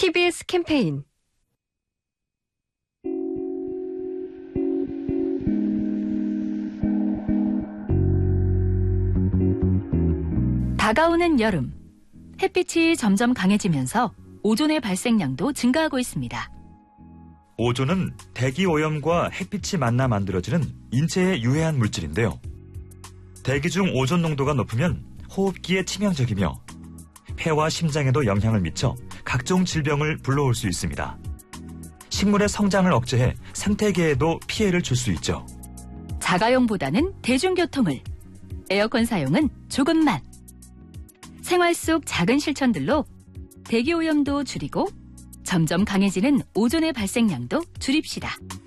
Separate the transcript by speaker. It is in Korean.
Speaker 1: TBS 캠페인
Speaker 2: 다가오는 여름, 햇빛이 점점 강해지면서 오존의 발생량도 증가하고 있습니다.
Speaker 3: 오존은 대기 오염과 햇빛이 만나 만들어지는 인체에 유해한 물질인데요. 대기 중 오존 농도가 높으면 호흡기에 치명적이며 폐와 심장에도 영향을 미쳐 각종 질병을 불러올 수 있습니다. 식물의 성장을 억제해 생태계에도 피해를 줄 수 있죠.
Speaker 2: 자가용보다는 대중교통을, 에어컨 사용은 조금만. 생활 속 작은 실천들로 대기오염도 줄이고 점점 강해지는 오존의 발생량도 줄입시다.